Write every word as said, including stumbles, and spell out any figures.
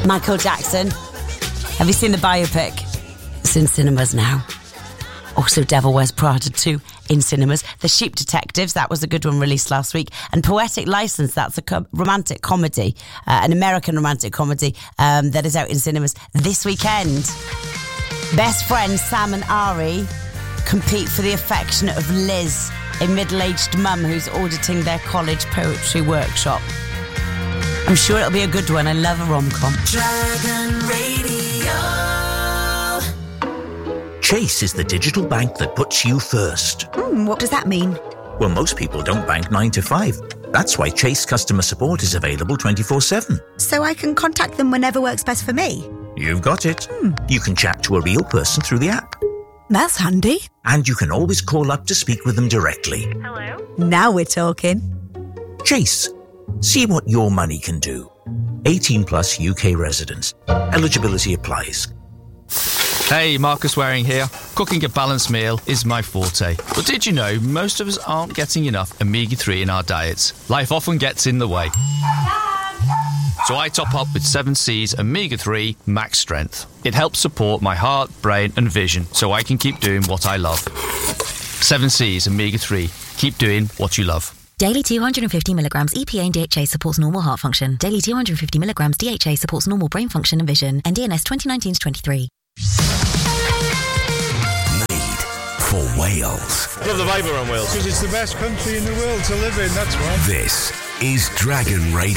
Michael Jackson. Have you seen the biopic? It's in cinemas now. Also, Devil Wears Prada two in cinemas. The Sheep Detectives, that was a good one released last week. And Poetic License, that's a co- romantic comedy, uh, an American romantic comedy um, that is out in cinemas this weekend. Best friends Sam and Ari compete for the affection of Liz, a middle-aged mum who's auditing their college poetry workshop. I'm sure it'll be a good one. I love a rom-com. Dragon Radio. Chase is the digital bank that puts you first. Mm, what does that mean? Well, most people don't bank nine to five. That's why Chase customer support is available twenty-four seven. So I can contact them whenever works best for me? You've got it. Hmm. You can chat to a real person through the app. That's handy. And you can always call up to speak with them directly. Hello? Now we're talking. Chase. See what your money can do. eighteen plus U K residents. Eligibility applies. Hey, Marcus Waring here. Cooking a balanced meal is my forte. But did you know most of us aren't getting enough omega three in our diets? Life often gets in the way. So I top up with seven C's Omega three Max Strength. It helps support my heart, brain and vision so I can keep doing what I love. seven C's Omega three. Keep doing what you love. Daily two hundred fifty milligrams E P A and D H A supports normal heart function. Daily two hundred fifty milligrams D H A supports normal brain function and vision. N D N S twenty nineteen to twenty-three. Made for Wales. Love the vibe around Wales. Because it's the best country in the world to live in, that's why. This is Dragon Radio.